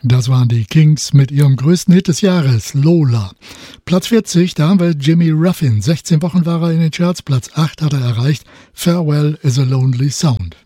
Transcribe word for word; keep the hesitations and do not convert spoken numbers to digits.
Das waren die Kings mit ihrem größten Hit des Jahres, Lola. Platz vierzig, da haben wir Jimmy Ruffin. sechzehn Wochen war er in den Charts, Platz acht hat er erreicht. Farewell is a Lonely Sound.